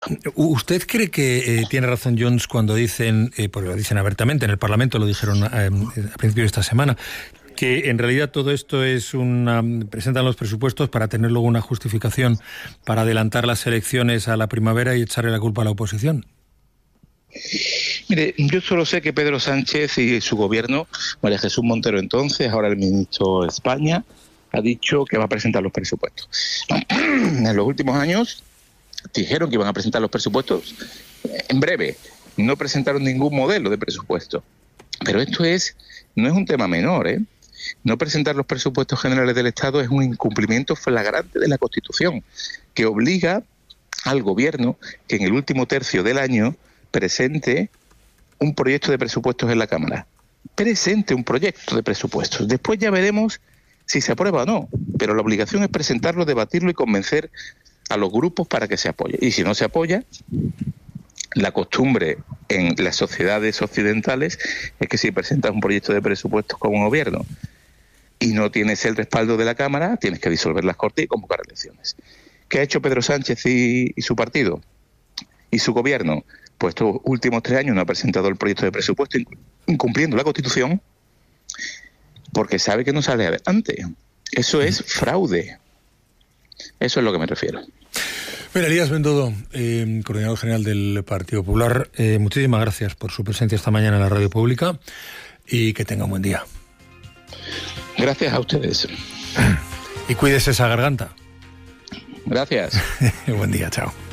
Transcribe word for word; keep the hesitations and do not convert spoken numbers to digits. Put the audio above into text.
¿Usted cree que eh, tiene razón Junts cuando dicen, eh, porque lo dicen abiertamente, en el Parlamento lo dijeron eh, a principios de esta semana, que en realidad todo esto es una, presentan los presupuestos para tener luego una justificación para adelantar las elecciones a la primavera y echarle la culpa a la oposición? Mire, yo solo sé que Pedro Sánchez y su gobierno, María Jesús Montero entonces, ahora el ministro de España, ha dicho que va a presentar los presupuestos. En los últimos años dijeron que iban a presentar los presupuestos en breve. No presentaron ningún modelo de presupuesto. Pero esto es no es un tema menor, ¿eh? No presentar los presupuestos generales del Estado es un incumplimiento flagrante de la Constitución, que obliga al Gobierno que en el último tercio del año presente un proyecto de presupuestos en la Cámara. Presente un proyecto de presupuestos. Después ya veremos si se aprueba o no, pero la obligación es presentarlo, debatirlo y convencer a los grupos para que se apoye. Y si no se apoya, la costumbre en las sociedades occidentales es que si presentas un proyecto de presupuestos como gobierno y no tienes el respaldo de la Cámara, tienes que disolver las Cortes y convocar elecciones. ¿Qué ha hecho Pedro Sánchez y, y su partido y su gobierno? Pues estos últimos tres años no ha presentado el proyecto de presupuesto incumpliendo la Constitución porque sabe que no sale adelante. Eso es fraude. Eso es lo que me refiero. Mira, Elías Bendodo, eh, coordinador general del Partido Popular, eh, muchísimas gracias por su presencia esta mañana en la radio pública y que tenga un buen día. Gracias a ustedes. Y cuídese esa garganta. Gracias. Buen día, chao.